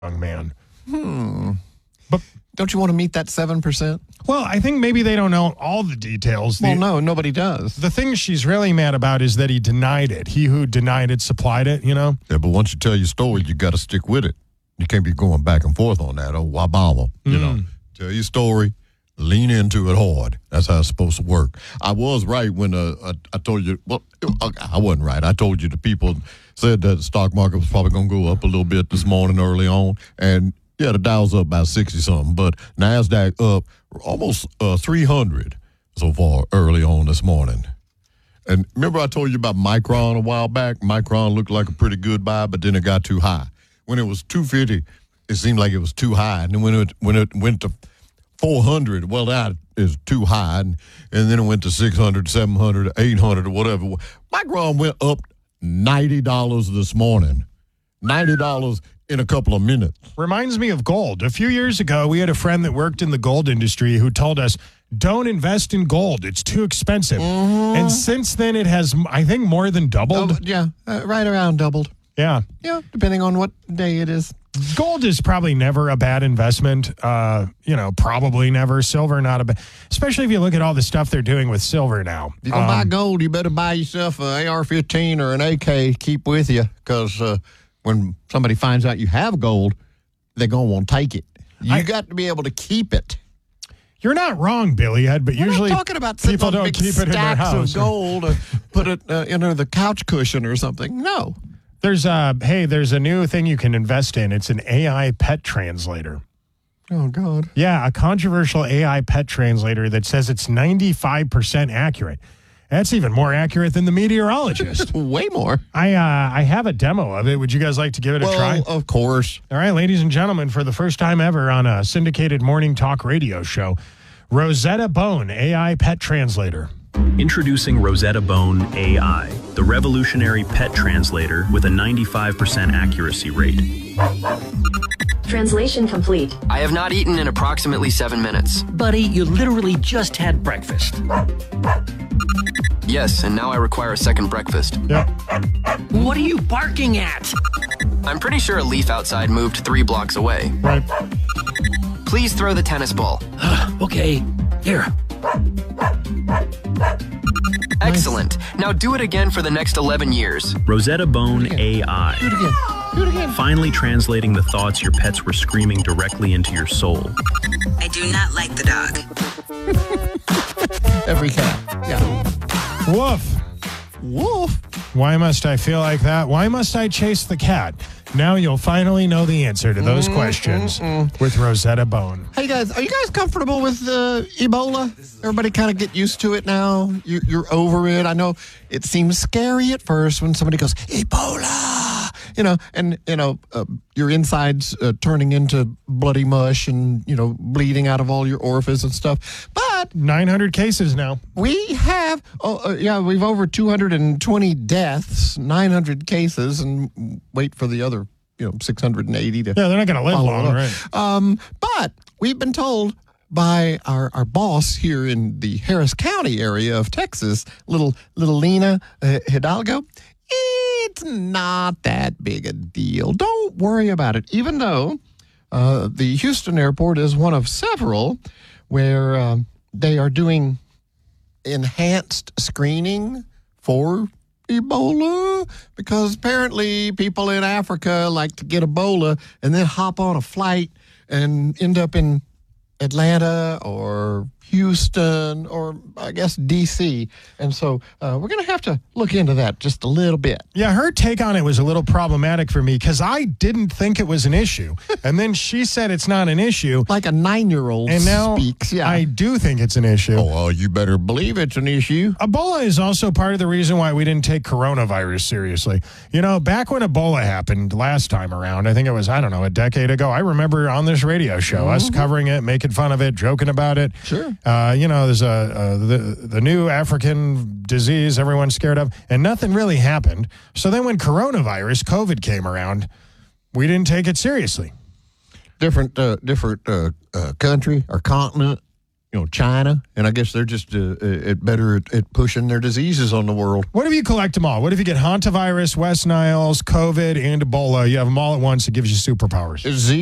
young man. But don't you want to meet that 7%? Well, I think maybe they don't know all the details. Well, no, nobody does. The thing she's really mad about is that he denied it. He who denied it supplied it, you know? Yeah, but once you tell your story, you got to stick with it. You can't be going back and forth on that. Oh, why bother? You know, tell your story, lean into it hard. That's how it's supposed to work. I was right when I told you, well, I wasn't right. I told you the people said that the stock market was probably going to go up a little bit this morning early on. And yeah, the Dow's up about 60-something, but NASDAQ up almost 300 so far early on this morning. And remember I told you about Micron a while back? Micron looked like a pretty good buy, but then it got too high. When it was 250, it seemed like it was too high. And then when it went to 400, well, that is too high. And then it went to 600, 700, 800 or whatever. Micron went up $90 this morning. $90 in a couple of minutes. Reminds me of gold. A few years ago, we had a friend that worked in the gold industry who told us, don't invest in gold. It's too expensive. And since then, it has, I think, more than doubled. Right around doubled. Yeah. Yeah, depending on what day it is. Gold is probably never a bad investment. Probably never. Silver, not a bad, especially if you look at all the stuff they're doing with silver now. If you're going to buy gold, you better buy yourself an AR-15 or an AK, keep with you, because when somebody finds out you have gold, they're going to want to take it. You got to be able to keep it. You're not wrong, Billy Ed, but usually I'm talking about people don't keep it in their house. Of gold, or put it under the couch cushion or something. No. There's a new thing you can invest in. It's an AI pet translator. Oh, God. Yeah, a controversial AI pet translator that says it's 95% accurate. That's even more accurate than the meteorologist. Way more. I have a demo of it. Would you guys like to give it a try? Of course. All right, ladies and gentlemen, for the first time ever on a syndicated morning talk radio show, Rosetta Bone, AI pet translator. Introducing Rosetta Bone AI, the revolutionary pet translator with a 95% accuracy rate. Translation complete. I have not eaten in approximately 7 minutes. Buddy, you literally just had breakfast. Yes, and now I require a second breakfast. Yep. What are you barking at? I'm pretty sure a leaf outside moved 3 blocks away. Right. Please throw the tennis ball. Okay, here. Excellent. Now do it again for the next 11 years. Rosetta Bone AI. Do it again. Do it again. Finally translating the thoughts your pets were screaming directly into your soul. I do not like the dog. Every cat. Yeah. Woof. Woof. Why must I feel like that? Why must I chase the cat? Now you'll finally know the answer to those questions with Rosetta Bone. Hey, guys, are you guys comfortable with Ebola? Everybody kind of get used to it now? You're over it? I know it seems scary at first when somebody goes, Ebola! Your insides turning into bloody mush and, bleeding out of all your orifices and stuff. But 900 cases now. we have, we've over 220 deaths, 900 cases, and wait for the other, 680 to. Yeah, they're not going to live follow long, up. right? But we've been told by our boss here in the Harris County area of Texas, little Lena Hidalgo, it's not that big a deal. Don't worry about it. Even though the Houston airport is one of several where they are doing enhanced screening for Ebola, because apparently people in Africa like to get Ebola and then hop on a flight and end up in Atlanta or Houston or I guess D.C. And so we're going to have to look into that just a little bit. Yeah, her take on it was a little problematic for me because I didn't think it was an issue. And then she said it's not an issue. Like a 9-year-old and now speaks. Yeah. I do think it's an issue. Oh, well, you better believe it's an issue. Ebola is also part of the reason why we didn't take coronavirus seriously. Back when Ebola happened last time around, I think it was, a decade ago, I remember on this radio show, us covering it, making fun of it, joking about it. Sure. There's the new African disease everyone's scared of, and nothing really happened. So then when coronavirus, COVID came around, we didn't take it seriously. Different country or continent, China, and I guess they're just better at pushing their diseases on the world. What if you collect them all? What if you get hantavirus, West Niles, COVID, and Ebola? You have them all at once. It gives you superpowers.